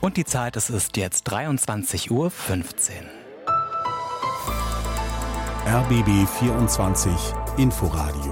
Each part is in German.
Und die Zeit, es ist jetzt 23:15 Uhr. RBB 24 Inforadio.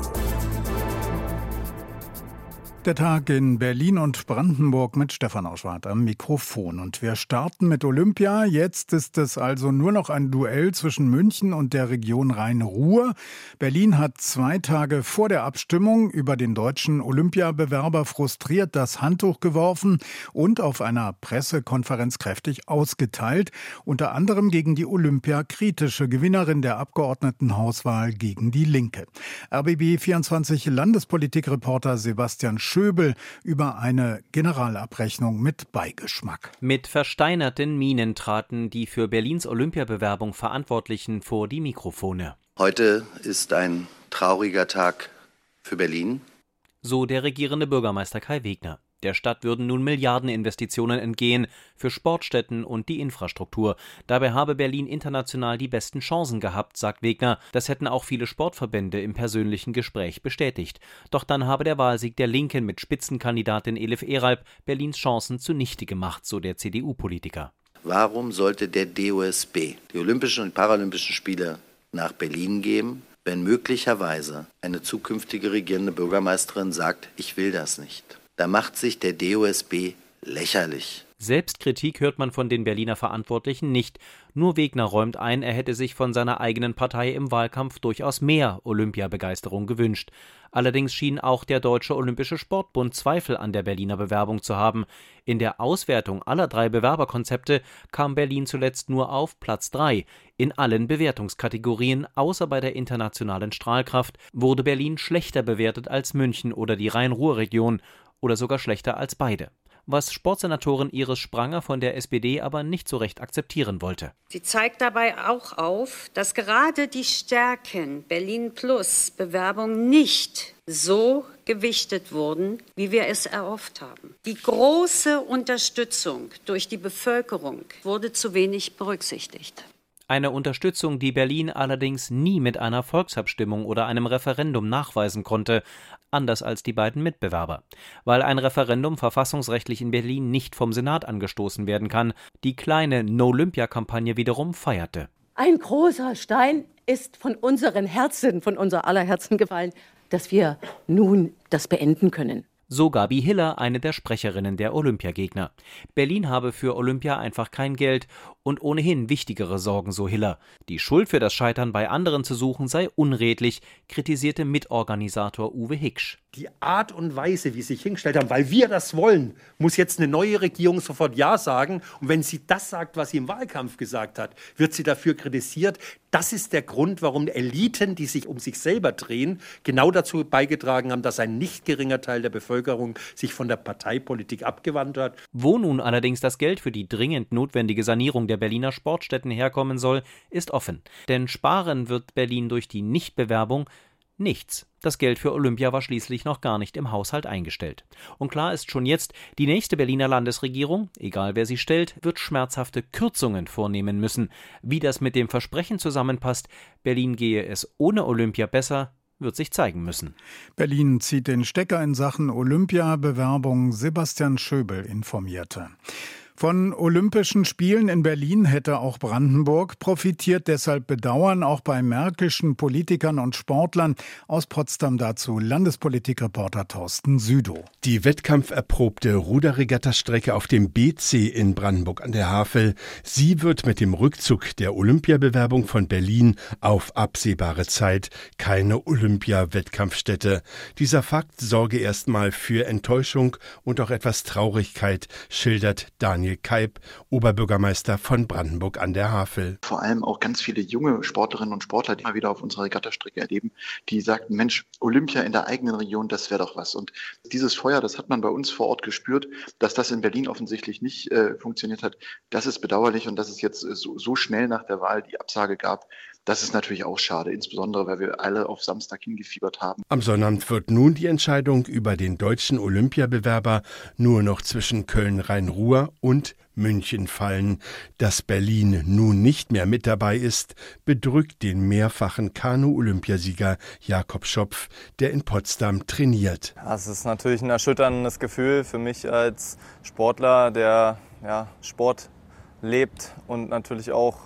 Der Tag in Berlin und Brandenburg mit Stefan Auschwart am Mikrofon. Und wir starten mit Olympia. Jetzt ist es also nur noch ein Duell zwischen München und der Region Rhein-Ruhr. Berlin hat 2 Tage vor der Abstimmung über den deutschen Olympiabewerber frustriert das Handtuch geworfen und auf einer Pressekonferenz kräftig ausgeteilt. Unter anderem gegen die Olympia-kritische Gewinnerin der Abgeordnetenhauswahl gegen die Linke. RBB 24 Landespolitikreporter Sebastian Schöbel über eine Generalabrechnung mit Beigeschmack. Mit versteinerten Mienen traten die für Berlins Olympiabewerbung Verantwortlichen vor die Mikrofone. Heute ist ein trauriger Tag für Berlin. So der regierende Bürgermeister Kai Wegner. Der Stadt würden nun Milliardeninvestitionen entgehen für Sportstätten und die Infrastruktur. Dabei habe Berlin international die besten Chancen gehabt, sagt Wegner. Das hätten auch viele Sportverbände im persönlichen Gespräch bestätigt. Doch dann habe der Wahlsieg der Linken mit Spitzenkandidatin Elif Eralp Berlins Chancen zunichte gemacht, so der CDU-Politiker. Warum sollte der DOSB, die Olympischen und Paralympischen Spiele, nach Berlin geben, wenn möglicherweise eine zukünftige regierende Bürgermeisterin sagt, ich will das nicht? Da macht sich der DOSB lächerlich. Selbstkritik hört man von den Berliner Verantwortlichen nicht. Nur Wegner räumt ein, er hätte sich von seiner eigenen Partei im Wahlkampf durchaus mehr Olympiabegeisterung gewünscht. Allerdings schien auch der Deutsche Olympische Sportbund Zweifel an der Berliner Bewerbung zu haben. In der Auswertung aller 3 Bewerberkonzepte kam Berlin zuletzt nur auf Platz 3. In allen Bewertungskategorien, außer bei der internationalen Strahlkraft, wurde Berlin schlechter bewertet als München oder die Rhein-Ruhr-Region oder sogar schlechter als beide. Was Sportsenatorin Iris Spranger von der SPD aber nicht so recht akzeptieren wollte. Sie zeigt dabei auch auf, dass gerade die Stärken Berlin Plus Bewerbung nicht so gewichtet wurden, wie wir es erhofft haben. Die große Unterstützung durch die Bevölkerung wurde zu wenig berücksichtigt. Eine Unterstützung, die Berlin allerdings nie mit einer Volksabstimmung oder einem Referendum nachweisen konnte, anders als die beiden Mitbewerber. Weil ein Referendum verfassungsrechtlich in Berlin nicht vom Senat angestoßen werden kann, die kleine No-Olympia-Kampagne wiederum feierte. Ein großer Stein ist von unseren Herzen, von unser aller Herzen gefallen, dass wir nun das beenden können. So Gabi Hiller, eine der Sprecherinnen der Olympiagegner. Berlin habe für Olympia einfach kein Geld und ohnehin wichtigere Sorgen, so Hiller. Die Schuld für das Scheitern bei anderen zu suchen sei unredlich, kritisierte Mitorganisator Uwe Hiksch. Die Art und Weise, wie sie sich hingestellt haben, weil wir das wollen, muss jetzt eine neue Regierung sofort Ja sagen. Und wenn sie das sagt, was sie im Wahlkampf gesagt hat, wird sie dafür kritisiert. Das ist der Grund, warum Eliten, die sich um sich selber drehen, genau dazu beigetragen haben, dass ein nicht geringer Teil der Bevölkerung sich von der Parteipolitik abgewandt hat. Wo nun allerdings das Geld für die dringend notwendige Sanierung der Berliner Sportstätten herkommen soll, ist offen. Denn sparen wird Berlin durch die Nichtbewerbung nichts. Das Geld für Olympia war schließlich noch gar nicht im Haushalt eingestellt. Und klar ist schon jetzt, die nächste Berliner Landesregierung, egal wer sie stellt, wird schmerzhafte Kürzungen vornehmen müssen. Wie das mit dem Versprechen zusammenpasst, Berlin gehe es ohne Olympia besser, wird sich zeigen müssen. Berlin zieht den Stecker in Sachen Olympiabewerbung. Sebastian Schöbel informierte. Von Olympischen Spielen in Berlin hätte auch Brandenburg profitiert. Deshalb bedauern auch bei märkischen Politikern und Sportlern. Aus Potsdam dazu Landespolitikreporter Thorsten Südow. Die wettkampferprobte Ruderregattastrecke auf dem BC in Brandenburg an der Havel, sie wird mit dem Rückzug der Olympiabewerbung von Berlin auf absehbare Zeit keine Olympia-Wettkampfstätte. Dieser Fakt sorge erstmal für Enttäuschung und auch etwas Traurigkeit, schildert Daniel Keib, Oberbürgermeister von Brandenburg an der Havel. Vor allem auch ganz viele junge Sportlerinnen und Sportler, die mal wieder auf unserer Regattastrecke erleben, die sagten, Mensch, Olympia in der eigenen Region, das wäre doch was. Und dieses Feuer, das hat man bei uns vor Ort gespürt, dass das in Berlin offensichtlich nicht funktioniert hat. Das ist bedauerlich und dass es jetzt so schnell nach der Wahl die Absage gab. Das ist natürlich auch schade, insbesondere weil wir alle auf Samstag hingefiebert haben. Am Sonnabend wird nun die Entscheidung über den deutschen Olympiabewerber nur noch zwischen Köln-Rhein-Ruhr und München fallen. Dass Berlin nun nicht mehr mit dabei ist, bedrückt den mehrfachen Kanu-Olympiasieger Jakob Schopf, der in Potsdam trainiert. Es ist natürlich ein erschütterndes Gefühl für mich als Sportler, der Sport lebt und natürlich auch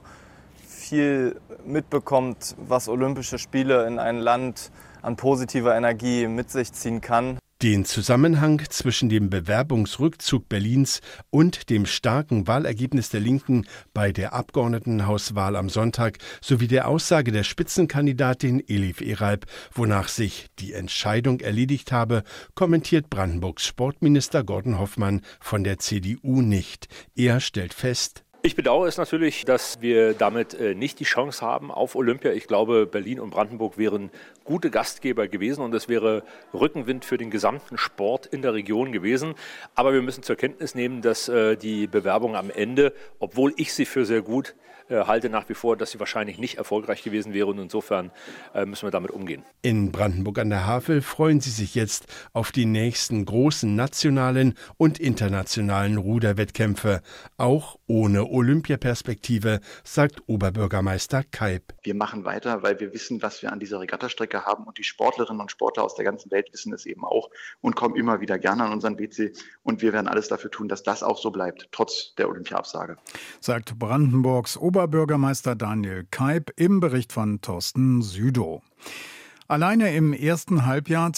viel mitbekommt, was Olympische Spiele in ein Land an positiver Energie mit sich ziehen kann. Den Zusammenhang zwischen dem Bewerbungsrückzug Berlins und dem starken Wahlergebnis der Linken bei der Abgeordnetenhauswahl am Sonntag sowie der Aussage der Spitzenkandidatin Elif Eralp, wonach sich die Entscheidung erledigt habe, kommentiert Brandenburgs Sportminister Gordon Hoffmann von der CDU nicht. Er stellt fest: Ich bedauere es natürlich, dass wir damit nicht die Chance haben auf Olympia. Ich glaube, Berlin und Brandenburg wären gute Gastgeber gewesen und es wäre Rückenwind für den gesamten Sport in der Region gewesen. Aber wir müssen zur Kenntnis nehmen, dass die Bewerbung am Ende, obwohl ich sie für sehr gut halte, nach wie vor, dass sie wahrscheinlich nicht erfolgreich gewesen wäre und insofern müssen wir damit umgehen. In Brandenburg an der Havel freuen sie sich jetzt auf die nächsten großen nationalen und internationalen Ruderwettkämpfe, auch ohne Olympiaperspektive, sagt Oberbürgermeister Kalb. Wir machen weiter, weil wir wissen, was wir an dieser Regattastrecke haben und die Sportlerinnen und Sportler aus der ganzen Welt wissen es eben auch und kommen immer wieder gerne an unseren WC und wir werden alles dafür tun, dass das auch so bleibt, trotz der Olympiaabsage. Sagt Brandenburgs Oberbürgermeister Daniel Kalb im Bericht von Thorsten Südow. Alleine im ersten Halbjahr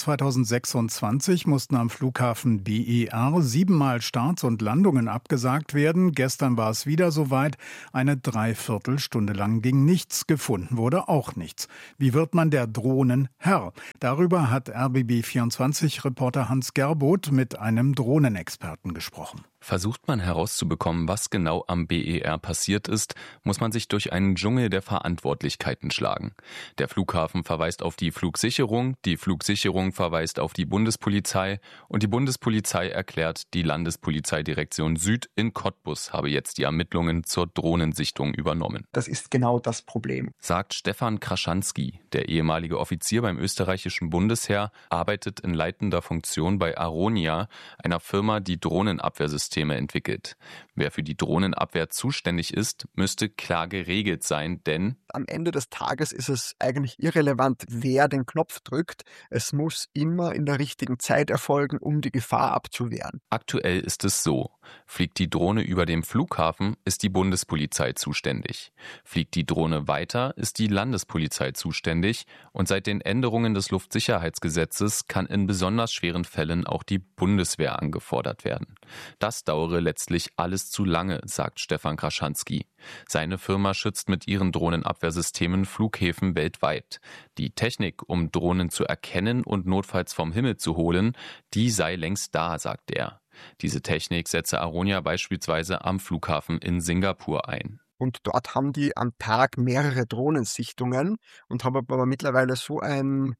2026 mussten am Flughafen BER 7-mal Starts und Landungen abgesagt werden. Gestern war es wieder soweit. Eine Dreiviertelstunde lang ging nichts, gefunden wurde auch nichts. Wie wird man der Drohnen Herr? Darüber hat RBB24-Reporter Hans Gerboth mit einem Drohnenexperten gesprochen. Versucht man herauszubekommen, was genau am BER passiert ist, muss man sich durch einen Dschungel der Verantwortlichkeiten schlagen. Der Flughafen verweist auf die Flugsicherung verweist auf die Bundespolizei und die Bundespolizei erklärt, die Landespolizeidirektion Süd in Cottbus habe jetzt die Ermittlungen zur Drohnensichtung übernommen. Das ist genau das Problem, sagt Stefan Kraschanski. Der ehemalige Offizier beim österreichischen Bundesheer arbeitet in leitender Funktion bei Aronia, einer Firma, die Drohnenabwehrsysteme entwickelt. Wer für die Drohnenabwehr zuständig ist, müsste klar geregelt sein, denn am Ende des Tages ist es eigentlich irrelevant, wer den Knopf drückt. Es muss immer in der richtigen Zeit erfolgen, um die Gefahr abzuwehren. Aktuell ist es so: Fliegt die Drohne über dem Flughafen, ist die Bundespolizei zuständig. Fliegt die Drohne weiter, ist die Landespolizei zuständig. Und seit den Änderungen des Luftsicherheitsgesetzes kann in besonders schweren Fällen auch die Bundeswehr angefordert werden. Das dauere letztlich alles zu lange, sagt Stefan Kraschanski. Seine Firma schützt mit ihren Drohnenabwehrsystemen Flughäfen weltweit. Die Technik, um Drohnen zu erkennen und notfalls vom Himmel zu holen, die sei längst da, sagt er. Diese Technik setze Aronia beispielsweise am Flughafen in Singapur ein. Und dort haben die am Tag mehrere Drohnensichtungen und haben aber mittlerweile so ein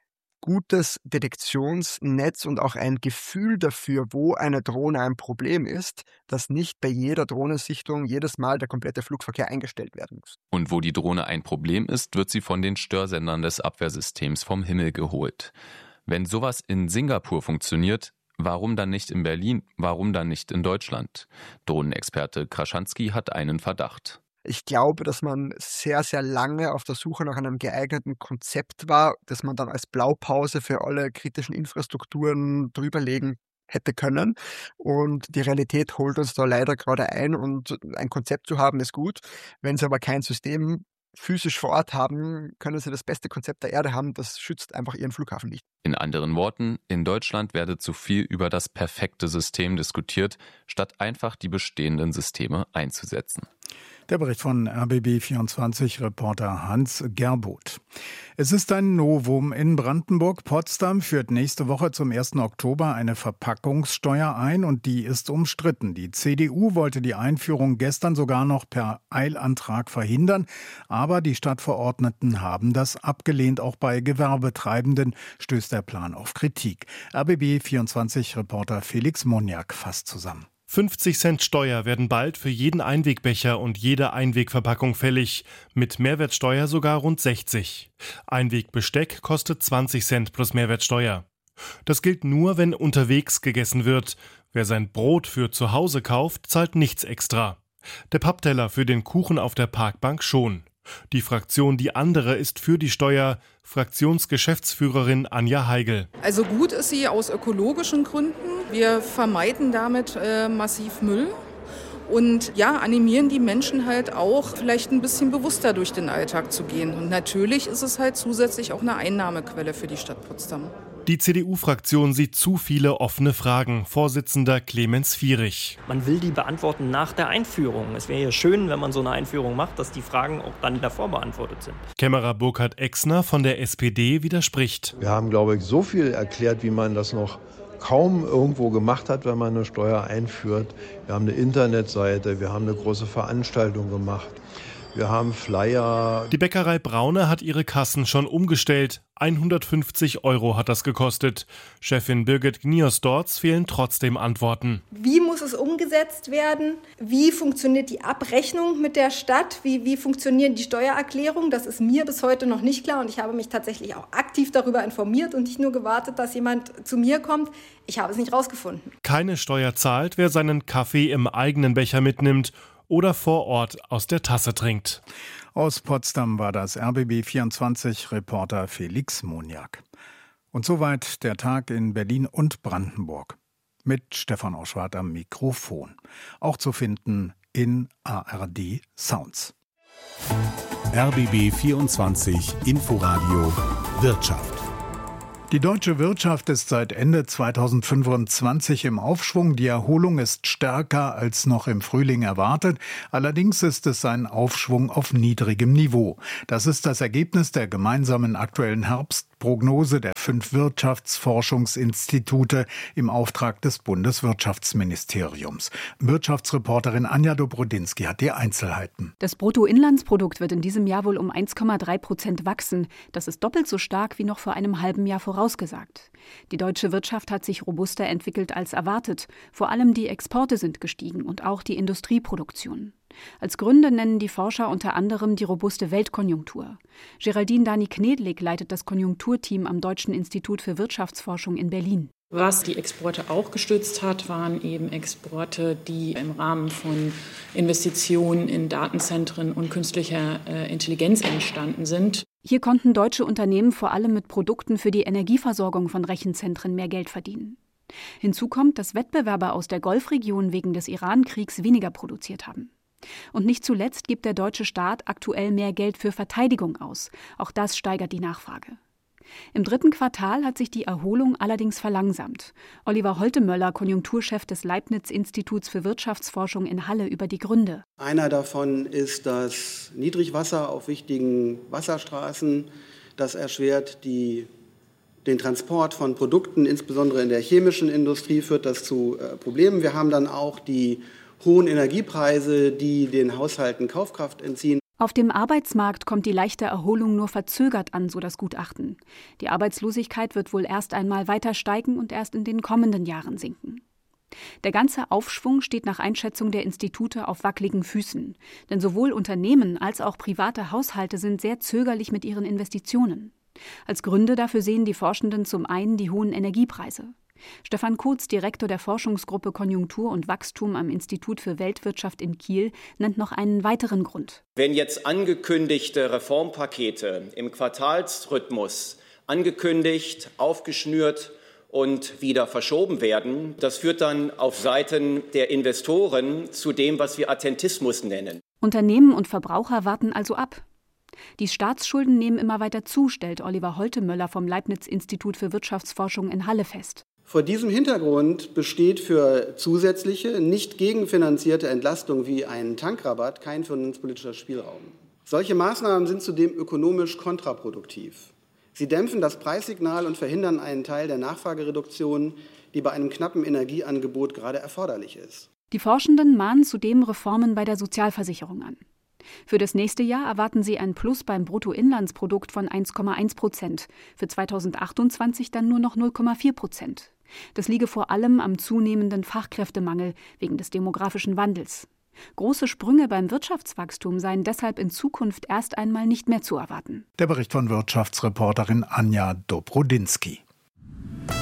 gutes Detektionsnetz und auch ein Gefühl dafür, wo eine Drohne ein Problem ist, dass nicht bei jeder Drohnensichtung jedes Mal der komplette Flugverkehr eingestellt werden muss. Und wo die Drohne ein Problem ist, wird sie von den Störsendern des Abwehrsystems vom Himmel geholt. Wenn sowas in Singapur funktioniert, warum dann nicht in Berlin? Warum dann nicht in Deutschland? Drohnenexperte Kraschanski hat einen Verdacht. Ich glaube, dass man sehr, sehr lange auf der Suche nach einem geeigneten Konzept war, das man dann als Blaupause für alle kritischen Infrastrukturen drüberlegen hätte können. Und die Realität holt uns da leider gerade ein. Und ein Konzept zu haben ist gut. Wenn Sie aber kein System physisch vor Ort haben, können Sie das beste Konzept der Erde haben. Das schützt einfach Ihren Flughafen nicht. In anderen Worten, in Deutschland werde zu viel über das perfekte System diskutiert, statt einfach die bestehenden Systeme einzusetzen. Der Bericht von RBB24-Reporter Hans Gerboth. Es ist ein Novum in Brandenburg. Potsdam führt nächste Woche zum 1. Oktober eine Verpackungssteuer ein und die ist umstritten. Die CDU wollte die Einführung gestern sogar noch per Eilantrag verhindern, aber die Stadtverordneten haben das abgelehnt. Auch bei Gewerbetreibenden stößt der Plan auf Kritik. RBB24-Reporter Felix Moniak fasst zusammen. 50 Cent Steuer werden bald für jeden Einwegbecher und jede Einwegverpackung fällig, mit Mehrwertsteuer sogar rund 60. Einwegbesteck kostet 20 Cent plus Mehrwertsteuer. Das gilt nur, wenn unterwegs gegessen wird. Wer sein Brot für zu Hause kauft, zahlt nichts extra. Der Pappteller für den Kuchen auf der Parkbank schon. Die Fraktion Die Andere ist für die Steuer, Fraktionsgeschäftsführerin Anja Heigl. Also gut ist sie aus ökologischen Gründen. Wir vermeiden damit massiv Müll. Und ja, animieren die Menschen halt auch, vielleicht ein bisschen bewusster durch den Alltag zu gehen. Und natürlich ist es halt zusätzlich auch eine Einnahmequelle für die Stadt Potsdam. Die CDU-Fraktion sieht zu viele offene Fragen. Vorsitzender Clemens Vierich. Man will die beantworten nach der Einführung. Es wäre ja schön, wenn man so eine Einführung macht, dass die Fragen auch dann davor beantwortet sind. Kämmerer Burkhard Exner von der SPD widerspricht. Wir haben, glaube ich, so viel erklärt, wie man das noch kaum irgendwo gemacht hat, wenn man eine Steuer einführt. Wir haben eine Internetseite, wir haben eine große Veranstaltung gemacht. Wir haben Flyer. Die Bäckerei Braune hat ihre Kassen schon umgestellt. 150 € hat das gekostet. Chefin Birgit Gniers-Dorz fehlen trotzdem Antworten. Wie muss es umgesetzt werden? Wie funktioniert die Abrechnung mit der Stadt? Wie funktionieren die Steuererklärungen? Das ist mir bis heute noch nicht klar und ich habe mich tatsächlich auch aktiv darüber informiert und nicht nur gewartet, dass jemand zu mir kommt. Ich habe es nicht rausgefunden. Keine Steuer zahlt, wer seinen Kaffee im eigenen Becher mitnimmt oder vor Ort aus der Tasse trinkt. Aus Potsdam war das RBB24-Reporter Felix Moniak. Und soweit der Tag in Berlin und Brandenburg. Mit Stefan Oschwart am Mikrofon. Auch zu finden in ARD Sounds. RBB24 Inforadio Wirtschaft. Die deutsche Wirtschaft ist seit Ende 2025 im Aufschwung. Die Erholung ist stärker als noch im Frühling erwartet. Allerdings ist es ein Aufschwung auf niedrigem Niveau. Das ist das Ergebnis der gemeinsamen aktuellen Herbstprognose der 5 Wirtschaftsforschungsinstitute im Auftrag des Bundeswirtschaftsministeriums. Wirtschaftsreporterin Anja Dobrodinsky hat die Einzelheiten. Das Bruttoinlandsprodukt wird in diesem Jahr wohl um 1,3% wachsen. Das ist doppelt so stark wie noch vor einem halben Jahr vorausgesagt. Die deutsche Wirtschaft hat sich robuster entwickelt als erwartet. Vor allem die Exporte sind gestiegen und auch die Industrieproduktion. Als Gründe nennen die Forscher unter anderem die robuste Weltkonjunktur. Geraldine Dani-Knedlik leitet das Konjunkturteam am Deutschen Institut für Wirtschaftsforschung in Berlin. Was die Exporte auch gestützt hat, waren eben Exporte, die im Rahmen von Investitionen in Datenzentren und künstlicher Intelligenz entstanden sind. Hier konnten deutsche Unternehmen vor allem mit Produkten für die Energieversorgung von Rechenzentren mehr Geld verdienen. Hinzu kommt, dass Wettbewerber aus der Golfregion wegen des Iran-Kriegs weniger produziert haben. Und nicht zuletzt gibt der deutsche Staat aktuell mehr Geld für Verteidigung aus. Auch das steigert die Nachfrage. Im 3. Quartal hat sich die Erholung allerdings verlangsamt. Oliver Holtemöller, Konjunkturchef des Leibniz-Instituts für Wirtschaftsforschung in Halle, über die Gründe. Einer davon ist das Niedrigwasser auf wichtigen Wasserstraßen. Das erschwert den Transport von Produkten, insbesondere in der chemischen Industrie führt das zu Problemen. Wir haben dann auch die hohen Energiepreise, die den Haushalten Kaufkraft entziehen. Auf dem Arbeitsmarkt kommt die leichte Erholung nur verzögert an, so das Gutachten. Die Arbeitslosigkeit wird wohl erst einmal weiter steigen und erst in den kommenden Jahren sinken. Der ganze Aufschwung steht nach Einschätzung der Institute auf wackeligen Füßen. Denn sowohl Unternehmen als auch private Haushalte sind sehr zögerlich mit ihren Investitionen. Als Gründe dafür sehen die Forschenden zum einen die hohen Energiepreise. Stefan Kurz, Direktor der Forschungsgruppe Konjunktur und Wachstum am Institut für Weltwirtschaft in Kiel, nennt noch einen weiteren Grund. Wenn jetzt angekündigte Reformpakete im Quartalsrhythmus angekündigt, aufgeschnürt und wieder verschoben werden, das führt dann auf Seiten der Investoren zu dem, was wir Attentismus nennen. Unternehmen und Verbraucher warten also ab. Die Staatsschulden nehmen immer weiter zu, stellt Oliver Holtemöller vom Leibniz-Institut für Wirtschaftsforschung in Halle fest. Vor diesem Hintergrund besteht für zusätzliche, nicht gegenfinanzierte Entlastung wie einen Tankrabatt kein finanzpolitischer Spielraum. Solche Maßnahmen sind zudem ökonomisch kontraproduktiv. Sie dämpfen das Preissignal und verhindern einen Teil der Nachfragereduktion, die bei einem knappen Energieangebot gerade erforderlich ist. Die Forschenden mahnen zudem Reformen bei der Sozialversicherung an. Für das nächste Jahr erwarten sie ein Plus beim Bruttoinlandsprodukt von 1,1%, für 2028 dann nur noch 0,4%. Das liege vor allem am zunehmenden Fachkräftemangel wegen des demografischen Wandels. Große Sprünge beim Wirtschaftswachstum seien deshalb in Zukunft erst einmal nicht mehr zu erwarten. Der Bericht von Wirtschaftsreporterin Anja Dobrodinsky.